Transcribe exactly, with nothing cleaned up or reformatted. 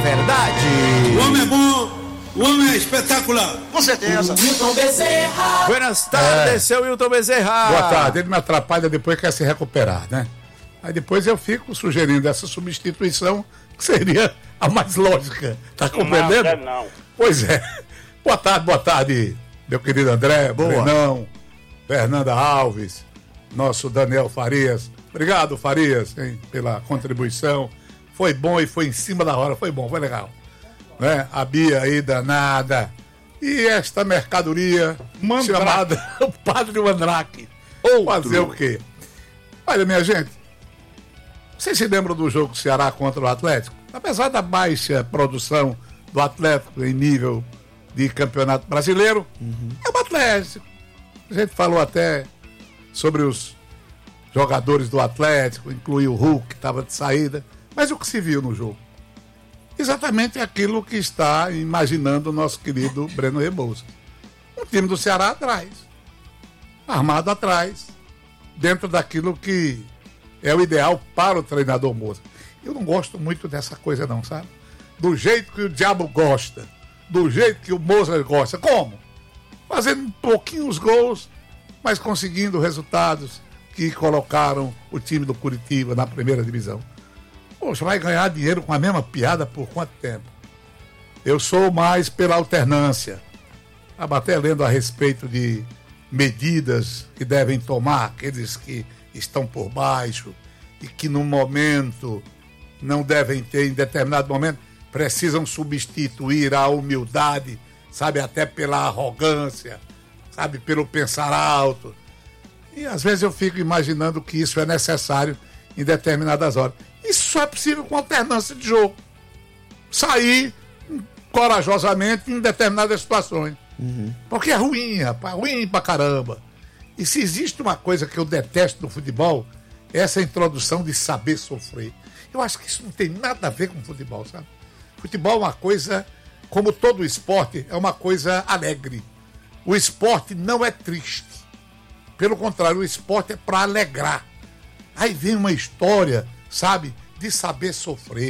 verdade. O homem é bom, o homem é espetacular. Com certeza. Wilton Bezerra. Buenas tardes, é. seu Wilton Bezerra. Boa tarde. Ele me atrapalha depois que quer se recuperar, né? Aí depois eu fico sugerindo essa substituição, que seria a mais lógica. Tá compreendendo? Não, não. Pois é. Boa tarde, boa tarde, meu querido André, Brenão, Fernanda Alves, nosso Daniel Farias. Obrigado, Farias, hein, pela contribuição. Foi bom e foi em cima da hora, foi bom, foi legal. Né? A Bia aí, danada. E esta mercadoria Mandrake. Chamada o Padre Mandrake. Ou fazer o quê? Olha, minha gente, vocês se lembram do jogo Ceará contra o Atlético? Apesar da baixa produção do Atlético em nível de campeonato brasileiro, uhum. é o Atlético. A gente falou até sobre os jogadores do Atlético, incluiu o Hulk, que estava de saída. Mas o que se viu no jogo? Exatamente aquilo que está imaginando o nosso querido Breno Rebouças. Um time do Ceará atrás, armado atrás, dentro daquilo que é o ideal para o treinador Moza. Eu não gosto muito dessa coisa não, sabe? Do jeito que o diabo gosta, do jeito que o Moza gosta. Como? Fazendo um pouquinho os gols, mas conseguindo resultados que colocaram o time do Curitiba na primeira divisão. Poxa, vai ganhar dinheiro com a mesma piada por quanto tempo? Eu sou mais pela alternância. Estava até lendo a respeito de medidas que devem tomar aqueles que estão por baixo e que no momento não devem ter, em determinado momento, precisam substituir a humildade, sabe, até pela arrogância, sabe, pelo pensar alto. E às vezes eu fico imaginando que isso é necessário em determinadas horas. Isso só é possível com alternância de jogo. Sair corajosamente em determinadas situações. Uhum. Porque é ruim, rapaz, ruim pra caramba. E se existe uma coisa que eu detesto no futebol, é essa introdução de saber sofrer. Eu acho que isso não tem nada a ver com futebol, sabe? Futebol é uma coisa, como todo esporte, é uma coisa alegre. O esporte não é triste. Pelo contrário, o esporte é para alegrar. Aí vem uma história, sabe, de saber sofrer.